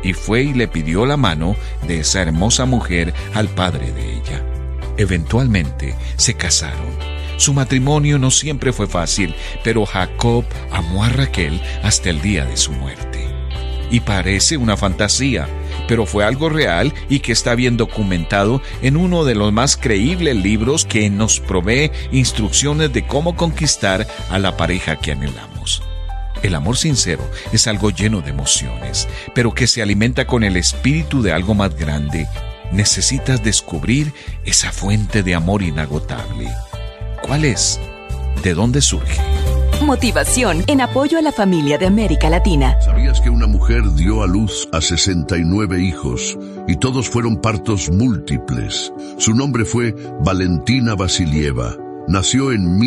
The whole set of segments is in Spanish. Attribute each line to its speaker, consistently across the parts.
Speaker 1: y fue y le pidió la mano de esa hermosa mujer al padre de ella. Eventualmente se casaron. Su matrimonio no siempre fue fácil, pero Jacob amó a Raquel hasta el día de su muerte. Y parece una fantasía, pero fue algo real y que está bien documentado en uno de los más creíbles libros que nos provee instrucciones de cómo conquistar a la pareja que anhelamos. El amor sincero es algo lleno de emociones, pero que se alimenta con el espíritu de algo más grande. Necesitas descubrir esa fuente de amor inagotable. ¿Cuál es? ¿De dónde surge?
Speaker 2: Motivación en apoyo a la familia de América Latina.
Speaker 3: ¿Sabías que una mujer dio a luz a 69 hijos y todos fueron partos múltiples? Su nombre fue Valentina Vasilieva. Nació en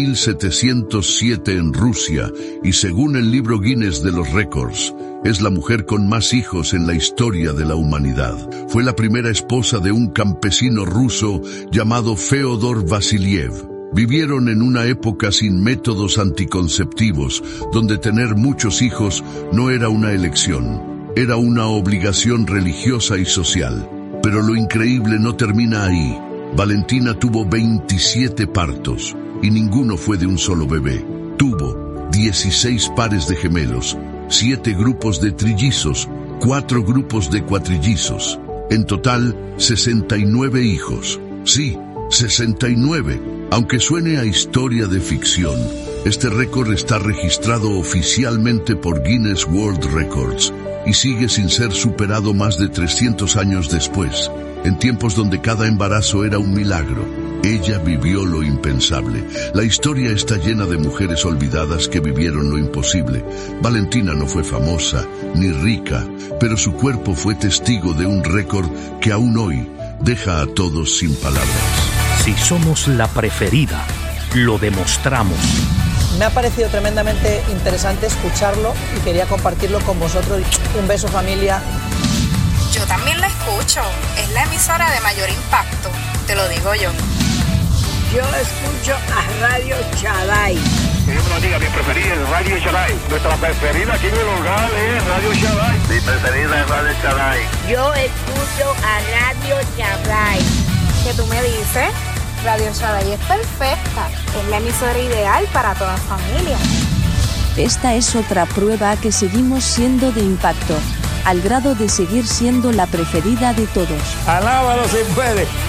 Speaker 3: 1707 en Rusia y según el libro Guinness de los récords, es la mujer con más hijos en la historia de la humanidad. Fue la primera esposa de un campesino ruso llamado Feodor Vasiliev. Vivieron en una época sin métodos anticonceptivos, donde tener muchos hijos no era una elección, era una obligación religiosa y social. Pero lo increíble no termina ahí. Valentina tuvo 27 partos y ninguno fue de un solo bebé. Tuvo 16 pares de gemelos, 7 grupos de trillizos, 4 grupos de cuatrillizos. En total, 69 hijos. Sí, 69. Aunque suene a historia de ficción, este récord está registrado oficialmente por Guinness World Records y sigue sin ser superado más de 300 años después, en tiempos donde cada embarazo era un milagro. Ella vivió lo impensable. La historia está llena de mujeres olvidadas que vivieron lo imposible. Valentina no fue famosa ni rica, pero su cuerpo fue testigo de un récord que aún hoy deja a todos sin palabras.
Speaker 4: Si somos la preferida, lo demostramos.
Speaker 5: Me ha parecido tremendamente interesante escucharlo y quería compartirlo con vosotros. Un beso, familia.
Speaker 6: Yo también la escucho. Es la emisora de mayor impacto, te lo digo yo.
Speaker 7: Yo escucho a Radio Shaddai.
Speaker 8: Que Dios me lo diga, mi preferida es Radio Shaddai. Nuestra preferida aquí en el hogar es Radio Shaddai. Mi preferida es Radio Shaddai.
Speaker 7: Yo escucho a Radio Shaddai.
Speaker 6: ¿Qué tú me dices? Radio Shaddai es perfecta. Es la emisora ideal para toda familia.
Speaker 2: Esta es otra prueba que seguimos siendo de impacto, al grado de seguir siendo la preferida de todos.
Speaker 8: Alábalo si puede.